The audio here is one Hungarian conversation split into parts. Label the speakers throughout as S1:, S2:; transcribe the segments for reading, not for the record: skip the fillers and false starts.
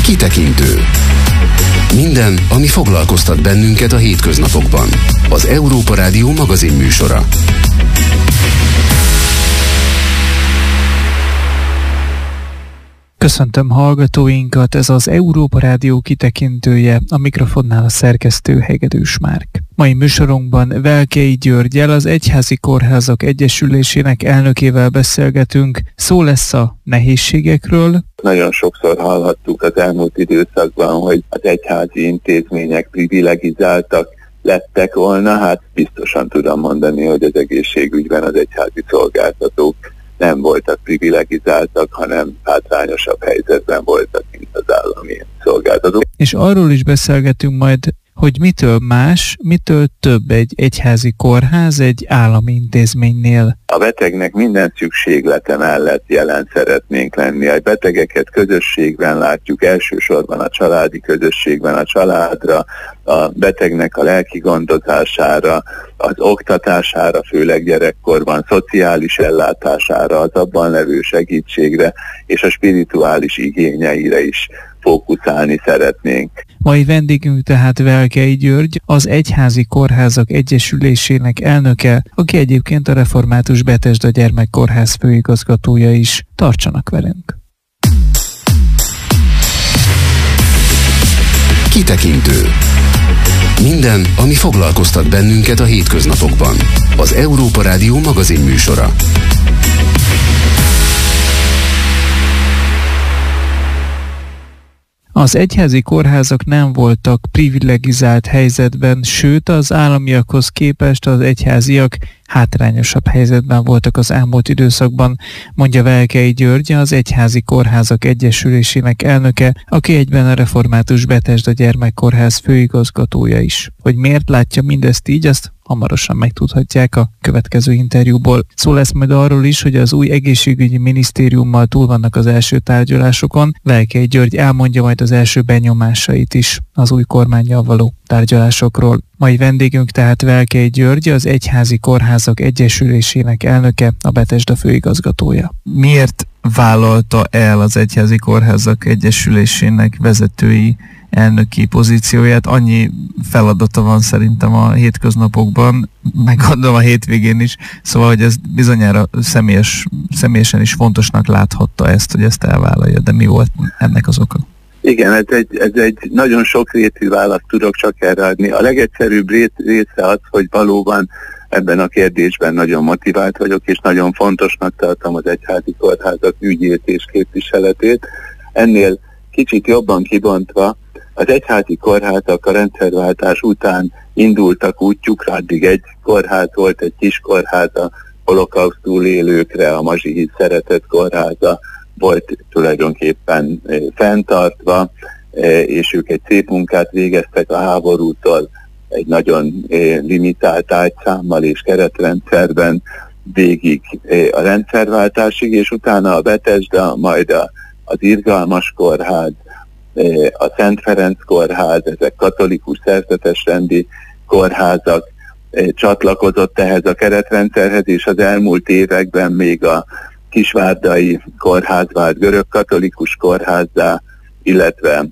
S1: Kitekintő. Minden, ami foglalkoztat bennünket a hétköznapokban. Az Európa Rádió magazinműsora.
S2: Köszöntöm hallgatóinkat, ez az Európa Rádió kitekintője, a mikrofonnál a szerkesztő Hegedűs Márk. Mai műsorunkban Velkei Györggyel, az Egyházi Kórházak Egyesülésének elnökével beszélgetünk. Szó lesz a nehézségekről.
S3: Nagyon sokszor hallhattuk az elmúlt időszakban, hogy az egyházi intézmények privilegizáltak lettek volna. Hát biztosan tudom mondani, hogy az egészségügyben az egyházi szolgáltatók nem voltak privilegizáltak, hanem hátrányosabb helyzetben voltak, mint az állami szolgáltatók.
S2: És arról is beszélgetünk majd, hogy mitől más, mitől több egy egyházi kórház egy állami intézménynél.
S3: A betegnek minden szükséglete mellett jelen szeretnénk lenni. A betegeket közösségben látjuk, elsősorban a családi közösségben, a családra, a betegnek a lelki gondozására, az oktatására, főleg gyerekkorban, szociális ellátására, az abban levő segítségre és a spirituális igényeire is fókuszálni szeretnénk.
S2: Mai vendégünk tehát Velkei György, az Egyházi Kórházak Egyesülésének elnöke, aki egyébként a Református Bethesda Gyermekkórház főigazgatója is. Tartsanak velünk!
S1: Kitekintő. Minden, ami foglalkoztat bennünket a hétköznapokban. Az Európa Rádió magazinműsora.
S2: Az egyházi kórházak nem voltak privilegizált helyzetben, sőt az államiakhoz képest az egyháziak hátrányosabb helyzetben voltak az elmúlt időszakban, mondja Velkei György, az Egyházi Kórházak Egyesülésének elnöke, aki egyben a Református Bethesda Gyermekkórház főigazgatója is. Hogy miért látja mindezt így, azt hamarosan megtudhatják a következő interjúból. Szó lesz majd arról is, hogy az új egészségügyi minisztériummal túl vannak az első tárgyalásokon. Velkei György elmondja majd az első benyomásait is az új kormánnyal való tárgyalásokról. Mai vendégünk tehát Velkei György, az Egyházi Kórházak Egyesülésének elnöke, a Bethesda főigazgatója. Miért vállalta el az Egyházi Kórházak Egyesülésének vezetői elnöki pozícióját? Annyi feladata van szerintem a hétköznapokban, meg gondolom a hétvégén is, szóval, hogy ez bizonyára személyesen is fontosnak láthatta ezt, hogy ezt elvállalja, de mi volt ennek az oka?
S3: Igen, ez egy nagyon sokrétű választ tudok csak erre adni. A legegyszerűbb része az, hogy valóban ebben a kérdésben nagyon motivált vagyok, és nagyon fontosnak tartom az egyházi kórházak ügyét és képviseletét. Ennél kicsit jobban kibontva, az egyházi kórházak a rendszerváltás után indultak útjukra, addig egy kórház volt, egy kis kórház a holokauszt túlélőkre, a Mazsihisz Szeretett Kórháza volt tulajdonképpen fenntartva, és ők egy szép munkát végeztek a háborútól egy nagyon limitált ágyszámmal és keretrendszerben végig a rendszerváltásig, és utána a Bethesda, majd az Irgalmas Kórház, a Szent Ferenc Kórház, ezek katolikus szerzetesrendi kórházak csatlakozott ehhez a keretrendszerhez, és az elmúlt években még a Kisvárdai Kórház vált görögkatolikus kórházzá, illetve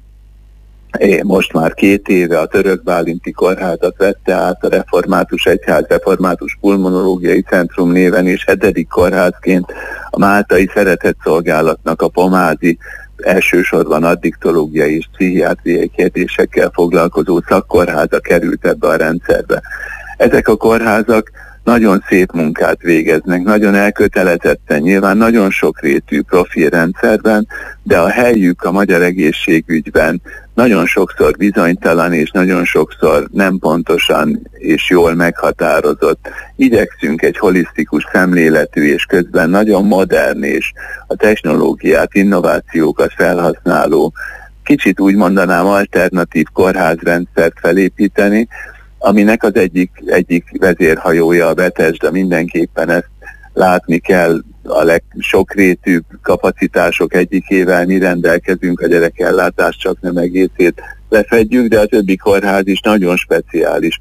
S3: most már 2 éve a Török Bálinti Kórházat vette át a Református Egyház Református Pulmonológiai Centrum néven, és 7. kórházként a Máltai Szeretett Szolgálatnak a pomázi, elsősorban addiktológiai és pszichiátriai kérdésekkel foglalkozó szakkórháza került ebbe a rendszerbe. Ezek a kórházak nagyon szép munkát végeznek, nagyon elkötelezetten, nyilván nagyon sokrétű profi rendszerben, de a helyük a magyar egészségügyben nagyon sokszor bizonytalan, és nagyon sokszor nem pontosan és jól meghatározott. Igyekszünk egy holisztikus szemléletű és közben nagyon modern és a technológiát, innovációkat felhasználó, kicsit úgy mondanám alternatív kórházrendszert felépíteni, aminek az egyik vezérhajója a Bethesda. Mindenképpen ezt látni kell, a legsokrétűbb kapacitások egyikével mi rendelkezünk, a gyerekellátás csak nem egészét lefedjük, de a többi kórház is nagyon speciális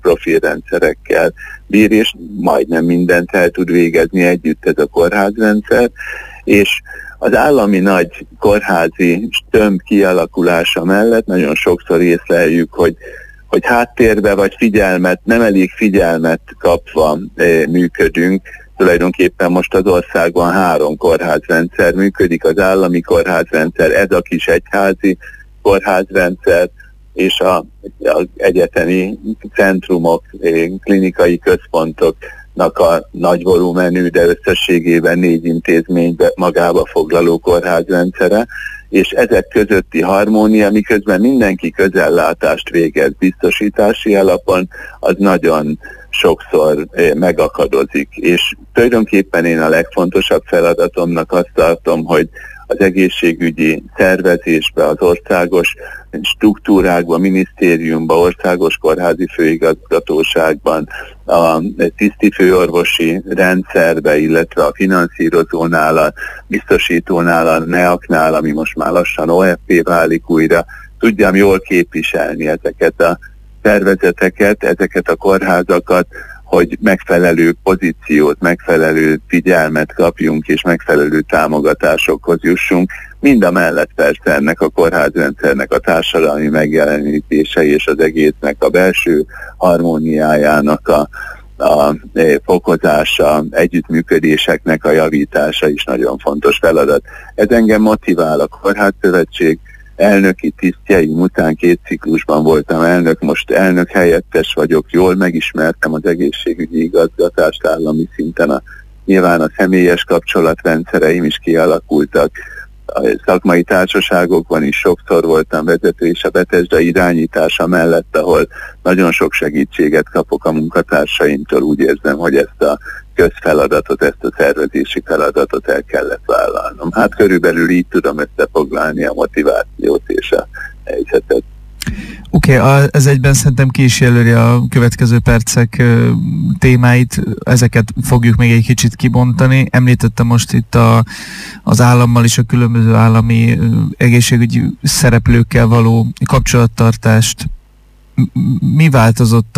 S3: profilrendszerekkel bír, és majdnem mindent el tud végezni együtt ez a kórházrendszer, És az állami nagy kórházi tömb kialakulása mellett nagyon sokszor észleljük, hogy háttérbe vagy figyelmet, nem elég figyelmet kapva működünk. Tulajdonképpen most az országban 3 kórházrendszer működik, az állami kórházrendszer, ez a kis egyházi kórházrendszer, és az egyetemi centrumok, klinikai központoknak a nagy volumenű, de összességében 4 intézménybe magába foglaló kórházrendszere, és ezek közötti harmónia, miközben mindenki közellátást végez biztosítási alapon, az nagyon sokszor megakadozik. És tulajdonképpen én a legfontosabb feladatomnak azt tartom, hogy az egészségügyi szervezésbe, az országos struktúrákban, minisztériumban, országos kórházi főigazgatóságban, a tisztifőorvosi rendszerbe, illetve a finanszírozónál, a biztosítónál, a NEAK-nál, ami most már lassan OFP válik újra, tudjam jól képviselni ezeket a szervezeteket, ezeket a kórházakat, hogy megfelelő pozíciót, megfelelő figyelmet kapjunk, és megfelelő támogatásokhoz jussunk. Mind a mellett persze ennek a kórházrendszernek a társadalmi megjelenítése és az egésznek a belső harmóniájának a fokozása, együttműködéseknek a javítása is nagyon fontos feladat. Ez engem motivál. A Kórházszövetség elnöki tisztjeim után 2 ciklusban voltam elnök, most elnök helyettes vagyok, jól megismertem az egészségügyi igazgatást állami szinten, nyilván a személyes kapcsolatrendszereim is kialakultak. A szakmai társaságokban is sokszor voltam vezető, és a Bethesda irányítása mellett, ahol nagyon sok segítséget kapok a munkatársaimtól, úgy érzem, hogy ezt a közfeladatot, ezt a szervezési feladatot el kellett vállalnom. Hát körülbelül így tudom összefoglalni a motivációt és a helyzetet.
S2: Oké, ez egyben szerintem ki is jelöli a következő percek témáit, ezeket fogjuk még egy kicsit kibontani. Említettem most itt az állammal és a különböző állami egészségügyi szereplőkkel való kapcsolattartást. Mi változott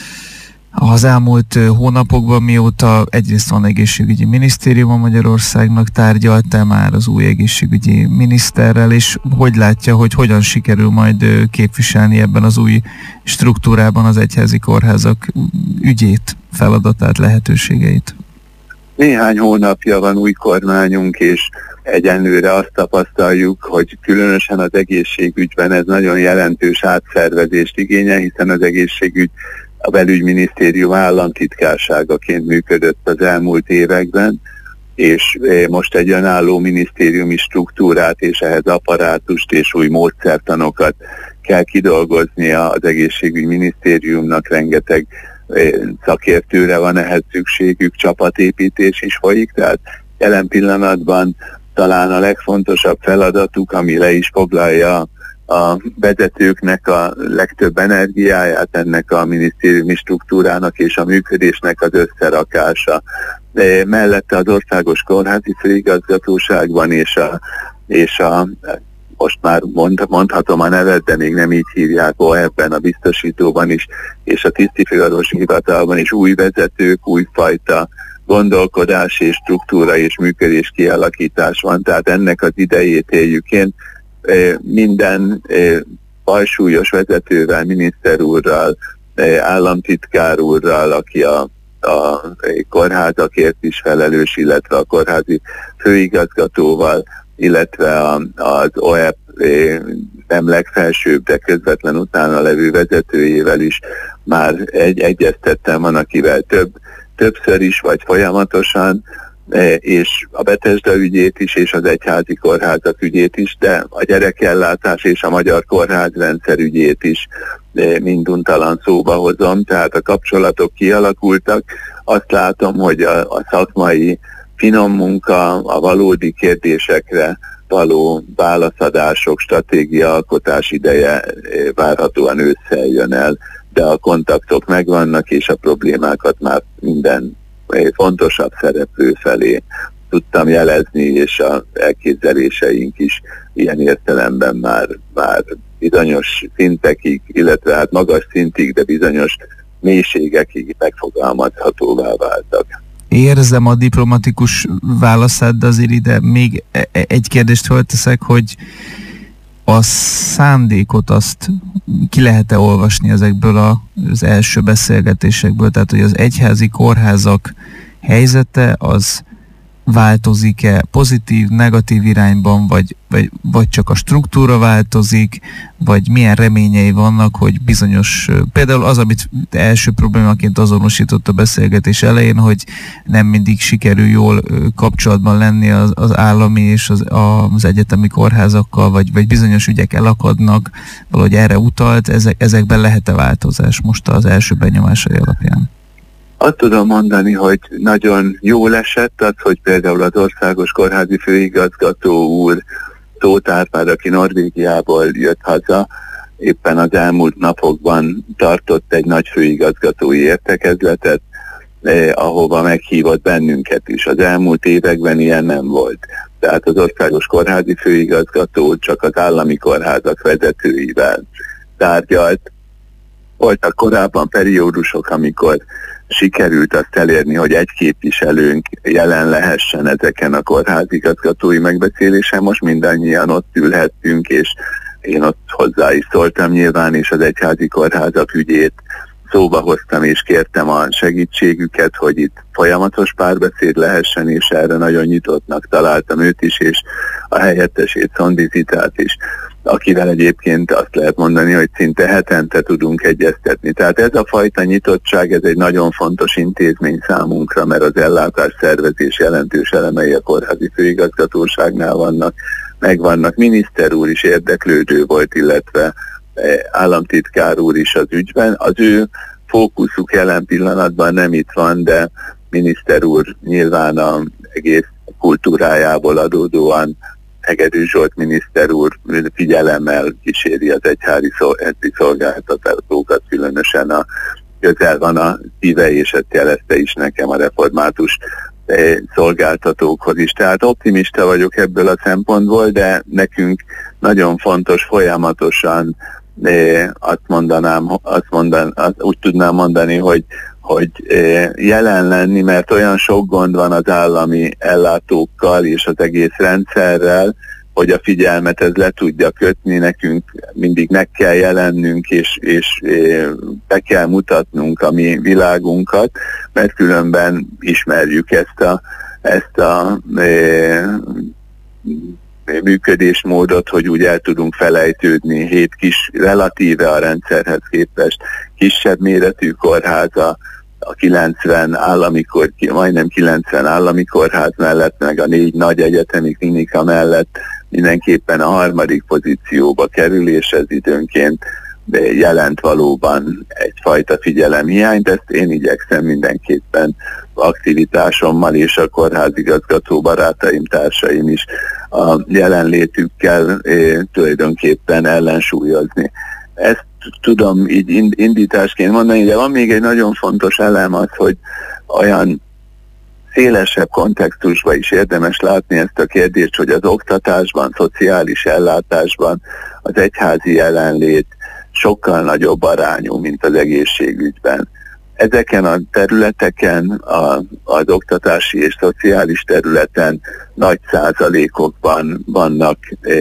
S2: az elmúlt hónapokban, mióta egyrészt van egészségügyi minisztérium a Magyarországnak, tárgyalt-e már az új egészségügyi miniszterrel, és hogy látja, hogy hogyan sikerül majd képviselni ebben az új struktúrában az egyházi kórházak ügyét, feladatát, lehetőségeit?
S3: Néhány hónapja van új kormányunk, és egyenlőre azt tapasztaljuk, hogy különösen az egészségügyben ez nagyon jelentős átszervezést igényel, hiszen az egészségügy a belügyminisztérium államtitkárságaként működött az elmúlt években, és most egy önálló minisztériumi struktúrát és ehhez apparátust és új módszertanokat kell kidolgoznia az egészségügyminisztériumnak, rengeteg szakértőre van ehhez szükségük, csapatépítés is folyik, tehát jelen pillanatban talán a legfontosabb feladatuk, ami le is foglalja a vezetőknek a legtöbb energiáját, ennek a minisztériumi struktúrának és a működésnek az összerakása. Mellette az országos kórházi főigazgatóságban és a most már mondhatom a nevet, de még nem így hívják, ebben a biztosítóban is, és a tisztifőorvosi hivatalban is új vezetők, újfajta gondolkodás és struktúra és működés kialakítás van, tehát ennek az idejét éljük. Én minden fajsúlyos vezetővel, miniszter úrral, államtitkár úrral, aki a kórházakért is felelős, illetve a kórházi főigazgatóval, illetve az OEP nem legfelsőbb, de közvetlen utána levő vezetőjével is már egyeztettem, van, akivel többször is, vagy folyamatosan, és a Bethesda ügyét is, és az egyházi kórházak ügyét is, de a gyerekellátás és a magyar kórházrendszer ügyét is minduntalan szóba hozom, tehát a kapcsolatok kialakultak. Azt látom, hogy a szakmai finom munka, a valódi kérdésekre való válaszadások, stratégiaalkotás ideje várhatóan ősszel jön el, de a kontaktok megvannak, és a problémákat már minden fontosabb szereplő felé tudtam jelezni, és az elképzeléseink is ilyen értelemben már bizonyos szintekig, illetve hát magas szintig, de bizonyos mélységekig megfogalmazhatóvá váltak.
S2: érzem a diplomatikus válaszát, de azért ide még egy kérdést fölteszek, hogy a szándékot azt ki lehet-e olvasni ezekből az első beszélgetésekből? Tehát, hogy az egyházi kórházak helyzete az változik-e pozitív, negatív irányban, vagy csak a struktúra változik, vagy milyen reményei vannak, hogy bizonyos, például az, amit első problémaként azonosított a beszélgetés elején, hogy nem mindig sikerül jól kapcsolatban lenni az állami és az egyetemi kórházakkal, vagy bizonyos ügyek elakadnak, valahogy erre utalt, ezekben lehet-e változás most az első benyomásai alapján?
S3: Azt tudom mondani, hogy nagyon jól esett az, hogy például az Országos Kórházi Főigazgató úr, Tóth Árpád, aki Norvégiából jött haza, éppen az elmúlt napokban tartott egy nagy főigazgatói értekezletet, ahova meghívott bennünket is. Az elmúlt években ilyen nem volt. Tehát az Országos Kórházi Főigazgató csak az állami kórházak vezetőivel tárgyalt. Voltak korábban periódusok, amikor sikerült azt elérni, hogy egy képviselőnk jelen lehessen ezeken a kórházigazgatói megbeszélésen. Most mindannyian ott ülhettünk, és én ott hozzá is szóltam nyilván, és az egyházi kórházak ügyét szóba hoztam, és kértem a segítségüket, hogy itt folyamatos párbeszéd lehessen, és erre nagyon nyitottnak találtam őt is, és a helyettesét, Szondi Zitát is, akivel egyébként azt lehet mondani, hogy szinte hetente tudunk egyeztetni. Tehát ez a fajta nyitottság, ez egy nagyon fontos intézmény számunkra, mert az ellátásszervezés jelentős elemei a kórházi főigazgatóságnál megvannak. Miniszter úr is érdeklődő volt, illetve államtitkár úr is az ügyben. Az ő fókuszuk jelen pillanatban nem itt van, de miniszter úr nyilván az egész kultúrájából adódóan, Hegedűs Zsolt miniszter úr figyelemmel kíséri az egyházi szolgáltatókat, különösen közel van a szíve, és ezt jelezte is nekem a református szolgáltatókhoz is. Tehát optimista vagyok ebből a szempontból, de nekünk nagyon fontos folyamatosan úgy tudnám mondani, hogy jelen lenni, mert olyan sok gond van az állami ellátókkal és az egész rendszerrel, hogy a figyelmet ez le tudja kötni, nekünk mindig meg kell jelennünk, és be kell mutatnunk a mi világunkat, mert különben ismerjük ezt a működésmódot, hogy úgy el tudunk felejtődni. 7 kis, relatíve a rendszerhez képest kisebb méretű kórháza, a 90 majdnem 90 állami kórház mellett, meg a 4 nagy egyetemi klinika mellett mindenképpen a harmadik pozícióba kerül, és ez időnként jelent valóban egyfajta figyelemhiányt. Ezt én igyekszem mindenképpen aktivitásommal és a kórházigazgató barátaim, társaim is a jelenlétükkel tulajdonképpen ellensúlyozni. Ezt tudom így indításként mondani, de van még egy nagyon fontos elem az, hogy olyan szélesebb kontextusban is érdemes látni ezt a kérdést, hogy az oktatásban, szociális ellátásban az egyházi jelenlét sokkal nagyobb arányú, mint az egészségügyben. Ezeken a területeken, az oktatási és szociális területen nagy százalékokban vannak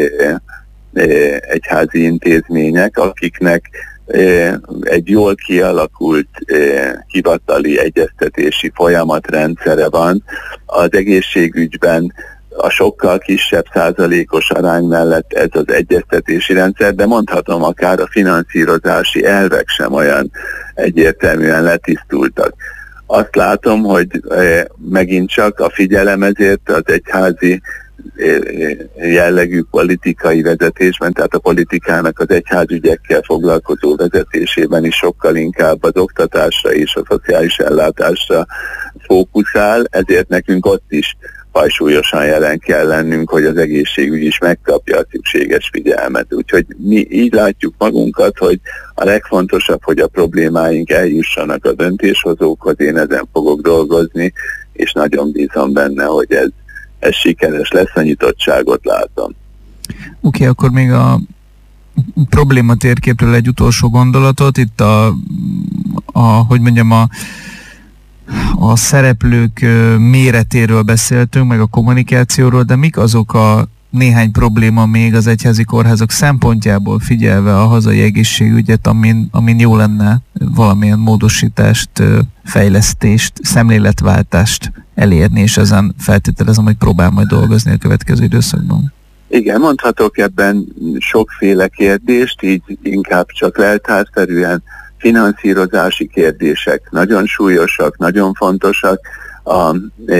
S3: egyházi intézmények, akiknek egy jól kialakult hivatali egyeztetési folyamatrendszere van. Az egészségügyben a sokkal kisebb százalékos arány mellett ez az egyeztetési rendszer, de mondhatom, akár a finanszírozási elvek sem olyan egyértelműen letisztultak. Azt látom, hogy megint csak a figyelem ezért az egyházi jellegű politikai vezetésben, tehát a politikának az egyházügyekkel foglalkozó vezetésében is sokkal inkább az oktatásra és a szociális ellátásra fókuszál, ezért nekünk ott is fajsúlyosan jelen kell lennünk, hogy az egészségügy is megkapja a szükséges figyelmet. Úgyhogy mi így látjuk magunkat, hogy a legfontosabb, hogy a problémáink eljussanak a döntéshozókhoz, én ezen fogok dolgozni, és nagyon bízom benne, hogy ez sikeres lesz, a nyitottságot látom.
S2: Oké, akkor még a probléma térképről egy utolsó gondolatot. Itt A szereplők méretéről beszéltünk, meg a kommunikációról, de mik azok a néhány probléma még az egyházi kórházak szempontjából figyelve a hazai egészségügyet, amin jó lenne valamilyen módosítást, fejlesztést, szemléletváltást elérni, és ezen feltételezem, hogy próbál majd dolgozni a következő időszakban.
S3: Igen, mondhatok ebben sokféle kérdést, így inkább csak leltárszerűen finanszírozási kérdések nagyon súlyosak, nagyon fontosak. A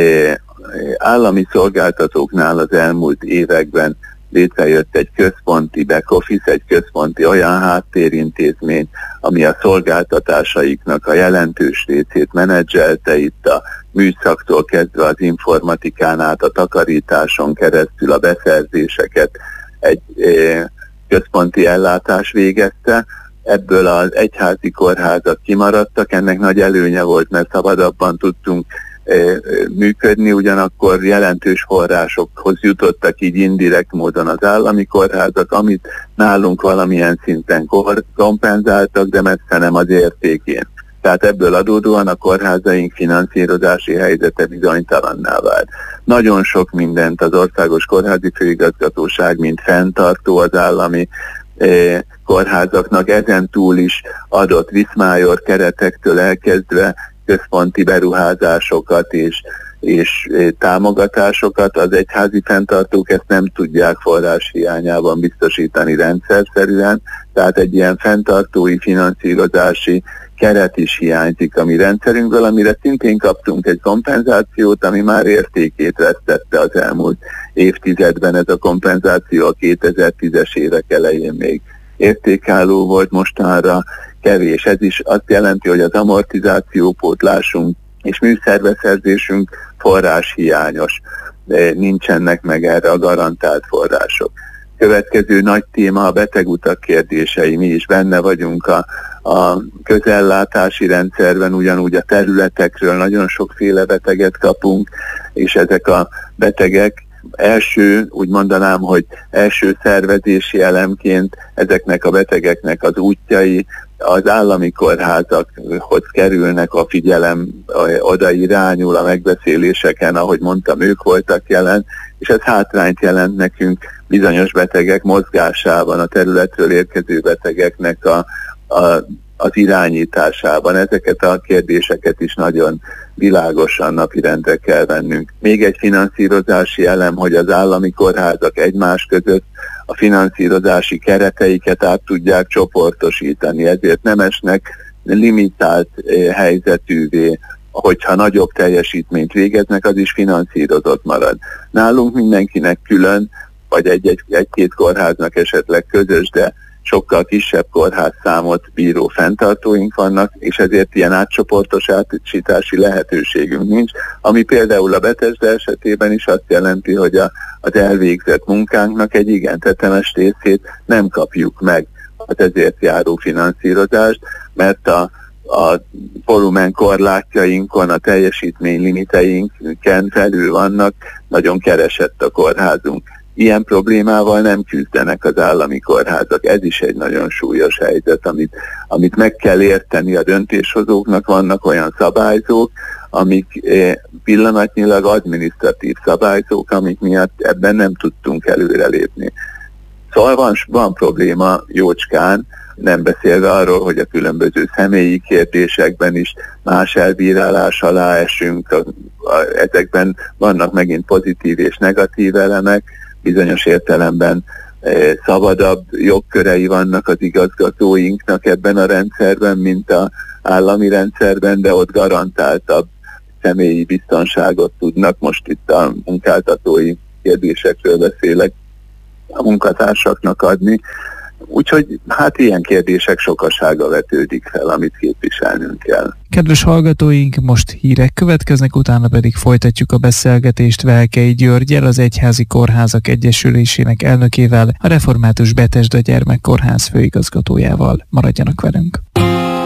S3: állami szolgáltatóknál az elmúlt években létrejött egy központi back-office, egy központi olyan háttérintézmény, ami a szolgáltatásaiknak a jelentős részét menedzselte, itt a műszaktól kezdve az informatikán át, a takarításon keresztül a beszerzéseket egy központi ellátás végezte. Ebből az egyházi kórházak kimaradtak, ennek nagy előnye volt, mert szabadabban tudtunk működni, ugyanakkor jelentős forrásokhoz jutottak így indirekt módon az állami kórházak, amit nálunk valamilyen szinten kompenzáltak, de messze nem az értékén. Tehát ebből adódóan a kórházaink finanszírozási helyzete bizonytalanná vált. Nagyon sok mindent az Országos Kórházi Főigazgatóság, mint fenntartó az állami kórházaknak ezen túl is adott Viszmájor keretektől elkezdve központi beruházásokat és támogatásokat. Az egyházi fenntartók ezt nem tudják forrás hiányában biztosítani rendszerszerűen, tehát egy ilyen fenntartói finanszírozási keret is hiányzik a mi rendszerünkből, amire szintén kaptunk egy kompenzációt, ami már értékét vesztette az elmúlt évtizedben. Ez a kompenzáció a 2010-es évek elején még értékálló volt, mostanra kevés. Ez is azt jelenti, hogy az amortizációpótlásunk és műszerbeszerzésünk forráshiányos. Nincsenek meg erre a garantált források. Következő nagy téma a betegutak kérdései. Mi is benne vagyunk a közellátási rendszerben, ugyanúgy a területekről nagyon sokféle beteget kapunk, és ezek a betegek úgy mondanám, hogy első szervezési elemként ezeknek a betegeknek az útjai az állami kórházakhoz kerülnek, a figyelem oda irányul a megbeszéléseken, ahogy mondtam, ők voltak jelen, és ez hátrányt jelent nekünk bizonyos betegek mozgásában, a területről érkező betegeknek az irányításában. Ezeket a kérdéseket is nagyon világosan napirendre kell vennünk. Még egy finanszírozási elem, hogy az állami kórházak egymás között a finanszírozási kereteiket át tudják csoportosítani, ezért nem esnek limitált helyzetűvé, hogyha nagyobb teljesítményt végeznek, az is finanszírozott marad. Nálunk mindenkinek külön, vagy egy-két kórháznak esetleg közös, de sokkal kisebb kórházszámot bíró fenntartóink vannak, és ezért ilyen átcsoportosítási lehetőségünk nincs, ami például a Bethesda esetében is azt jelenti, hogy az elvégzett munkánknak egy igen tetemes részét nem kapjuk meg az ezért járó finanszírozást, mert a volumen korlátjainkon, a teljesítmény limiteinken felül vannak, nagyon keresett a kórházunk. Ilyen problémával nem küzdenek az állami kórházak. Ez is egy nagyon súlyos helyzet, amit meg kell érteni a döntéshozóknak. Vannak olyan szabályzók, amik pillanatnyilag adminisztratív szabályzók, amik miatt ebben nem tudtunk előrelépni. Szóval van probléma jócskán, nem beszélve arról, hogy a különböző személyi kérdésekben is más elbírálás alá esünk. Ezekben vannak megint pozitív és negatív elemek, bizonyos értelemben szabadabb jogkörei vannak az igazgatóinknak ebben a rendszerben, mint az állami rendszerben, de ott garantáltabb személyi biztonságot tudnak. Most itt a munkáltatói kérdésekről beszélek, a munkatársaknak adni. Úgyhogy hát ilyen kérdések sokasága vetődik fel, amit képviselnünk kell.
S2: Kedves hallgatóink, most hírek következnek, utána pedig folytatjuk a beszélgetést Velkei Györggyel, az Egyházi Kórházak Egyesülésének elnökével, a Református Bethesda Gyermekkórház főigazgatójával. Maradjanak velünk!